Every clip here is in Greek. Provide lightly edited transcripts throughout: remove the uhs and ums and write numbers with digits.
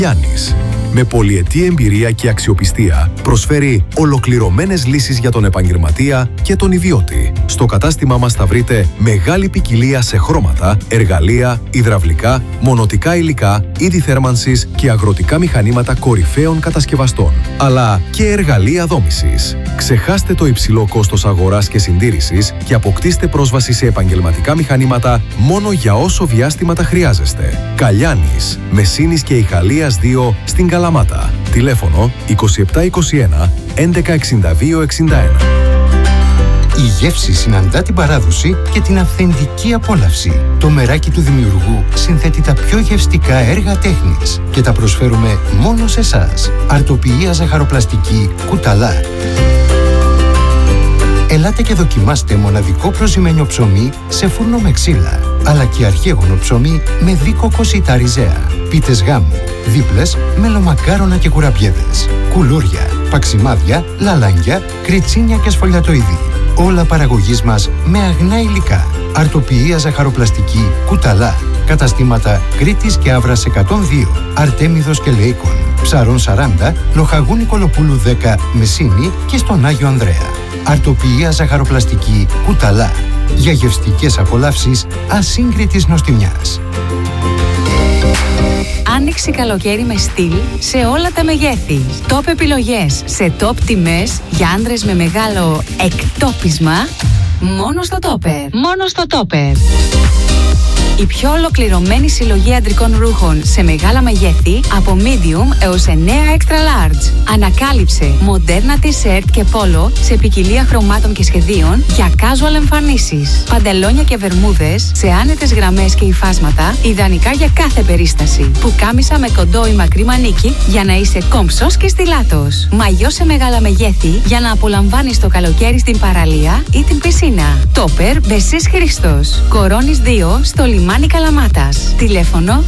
Γιάννης. Με πολυετή εμπειρία και αξιοπιστία προσφέρει ολοκληρωμένες λύσεις για τον επαγγελματία και τον ιδιώτη. Στο κατάστημά μας θα βρείτε μεγάλη ποικιλία σε χρώματα, εργαλεία, υδραυλικά, μονοτικά υλικά, είδη θέρμανσης και αγροτικά μηχανήματα κορυφαίων κατασκευαστών, αλλά και εργαλεία δόμησης. Ξεχάστε το υψηλό κόστος αγοράς και συντήρησης και αποκτήστε πρόσβαση σε επαγγελματικά μηχανήματα μόνο για όσο διάστημα τα χρειάζεστε. Καλιάνης, Μεσίνης και Ιχαλίας 2 στην Καλαμάτα. Τηλέφωνο 2721 1162 61. Η γεύση συναντά την παράδοση και την αυθεντική απόλαυση. Το μεράκι του δημιουργού συνθέτει τα πιο γευστικά έργα τέχνης και τα προσφέρουμε μόνο σε εσάς. Αρτοποιία ζαχαροπλαστική Κουταλά. Ελάτε και δοκιμάστε μοναδικό προζυμένιο ψωμί σε φούρνο με ξύλα, αλλά και αργέγονο ψωμί με δίκοκο σιτά ριζέα, πίτες γάμου, δίπλες, μελομακάρονα και κουραμπιέδες, κουλούρια, παξιμάδια, λαλάνγκια, κριτσίνια και σφολιατοειδή. Όλα παραγωγής μας με αγνά υλικά. Αρτοποιία ζαχαροπλαστική Κουταλά. Καταστήματα Κρήτης και Αύρας 102, Αρτέμιδος και Λεϊκών, Ψαρών 40, Λοχαγού Νικολοπούλου 10, Μεσίνη και στον Άγιο Ανδρέα. Αρτοποιία ζαχαροπλαστική Κουταλά. Για γευστικές απολαύσεις ασύγκριτης νοστιμιάς. Άνοιξη καλοκαίρι με στυλ σε όλα τα μεγέθη. Top επιλογές σε top τιμές για άντρες με μεγάλο εκτόπισμα. Μόνο στο Topper. Μόνο στο Topper. Η πιο ολοκληρωμένη συλλογή αντρικών ρούχων σε μεγάλα μεγέθη από medium έως 9 extra large. Ανακάλυψε μοντέρνα t-shirt και πόλο σε ποικιλία χρωμάτων και σχεδίων για casual εμφανίσεις. Παντελόνια και βερμούδες σε άνετες γραμμές και υφάσματα, ιδανικά για κάθε περίσταση. Πουκάμισα με κοντό ή μακρύ μανίκι για να είσαι κόμψος και στιλάτος. Μαγιό σε μεγάλα μεγέθη για να απολαμβάνεις το καλοκαίρι στην παραλία ή την πισίνα. Topper Μπεσής Χρήστος. Κορώνης 2 στο λιμάνι Καλαμάτας. Τηλέφωνο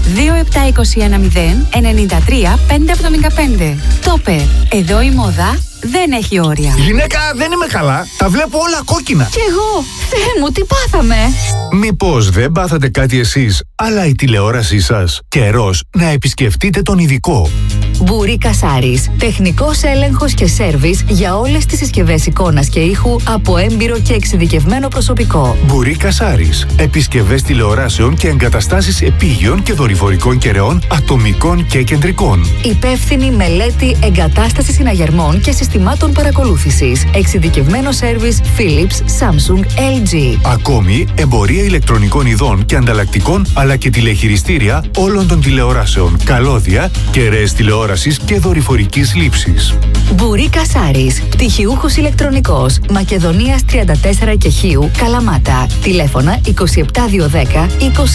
27210 93 575. Topper. Εδώ η μόδα δεν έχει όρια. Γυναίκα, δεν είμαι καλά. Τα βλέπω όλα κόκκινα. Κι εγώ. Θεέ μου, τι πάθαμε. Μήπως δεν πάθατε κάτι εσείς, αλλά η τηλεόρασή σας? Καιρός να επισκεφτείτε τον ειδικό. Μπουρί Κασάρης. Τεχνικός έλεγχος και σέρβις για όλες τις συσκευές εικόνας και ήχου από έμπειρο και εξειδικευμένο προσωπικό. Μπουρί Κασάρης. Επισκευές τηλεοράσεων και εγκαταστάσεις επίγειων και δορυφορικών κεραιών, ατομικών και κεντρικών. Υπεύθυνη μελέτη εγκατάσταση συναγερμών και συστημάτων παρακολούθησης. Εξειδικευμένο σέρβις Philips, Samsung, LG. Ακόμη, εμπορία ηλεκτρονικών ειδών και ανταλλακτικών, αλλά και τηλεχειριστήρια όλων των τηλεοράσεων, καλώδια, κεραίες τηλεόρασης και δορυφορικής λήψης. Μπουρί Κασάρης. Πτυχιούχος ηλεκτρονικός. Μακεδονίας 34 και Χίου, Καλαμάτα. Τηλέφωνα 27210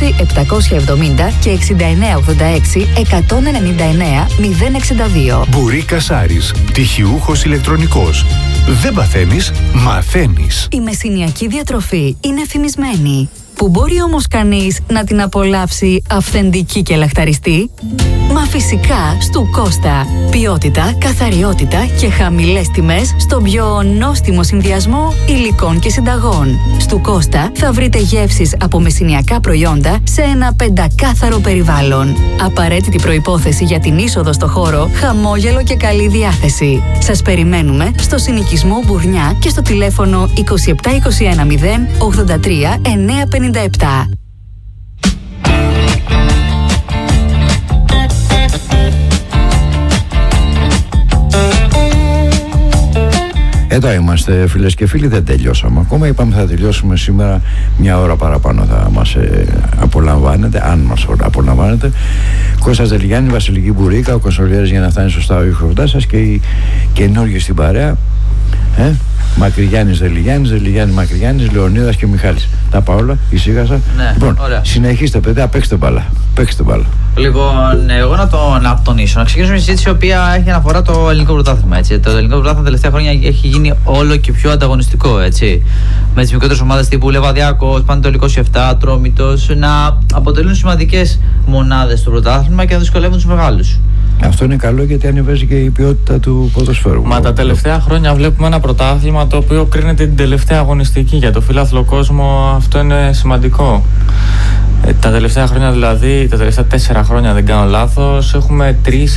20770 και 6986 199 062. Μπουρί Κασάρης. Πτυχιούχος ηλεκτρονικός. Δεν παθαίνεις, μαθαίνεις. Η μεσηνιακή διατροφή είναι φημισμένη. Που μπορεί όμως κανείς να την απολαύσει αυθεντική και λαχταριστή? Μα φυσικά στου Κώστα. Ποιότητα, καθαριότητα και χαμηλές τιμές στον πιο νόστιμο συνδυασμό υλικών και συνταγών. Στου Κώστα θα βρείτε γεύσεις από μεσηνιακά προϊόντα σε ένα πεντακάθαρο περιβάλλον. Απαραίτητη προϋπόθεση για την είσοδο στο χώρο, χαμόγελο και καλή διάθεση. Σας περιμένουμε στο συνοικισμό Μπουρνιά και στο τηλέφωνο 2721 0 83 950. Εδώ είμαστε, φίλες και φίλοι, δεν τελειώσαμε ακόμα. Είπαμε θα τελειώσουμε σήμερα, μια ώρα παραπάνω θα μας απολαμβάνετε, αν μας απολαμβάνετε. Κώστας Δελιγιάννη, Βασιλική Μπουρίκα, ο Κονσολιέρης για να φτάνει σωστά ο ήχος σας και οι καινούργοι στην παρέα. Μακρυγιάννης Δελιγιάννης, Δελιγιάννη Μακρυγιάννης, Λεωνίδας και Μιχάλης. Τα πάω όλα, εισήγασα. Ναι, λοιπόν, ωραία. Συνεχίστε, παιδιά, παίξτε μπάλα. Παίξτε μπάλα. Λοιπόν, εγώ να τονίσω, να ξεκινήσουμε μια συζήτηση η οποία έχει αναφορά το ελληνικό πρωτάθλημα. Το ελληνικό πρωτάθλημα τα τελευταία χρόνια έχει γίνει όλο και πιο ανταγωνιστικό. Έτσι. Με τις μικρότερες ομάδες τύπου Λεβαδιάκος, Πανετολικός 7, Ατρόμητος να αποτελούν σημαντικές μονάδες στο πρωτάθλημα και να δυσκολεύουν τους μεγάλους. Αυτό είναι καλό γιατί ανεβάζει και η ποιότητα του ποδοσφαίρου. Μα τα τελευταία χρόνια βλέπουμε ένα πρωτάθλημα το οποίο κρίνεται την τελευταία αγωνιστική. Για το φιλάθλο κόσμο αυτό είναι σημαντικό. Τα τελευταία χρόνια, δηλαδή, τα τελευταία 4 χρόνια, δεν κάνω λάθος, έχουμε 3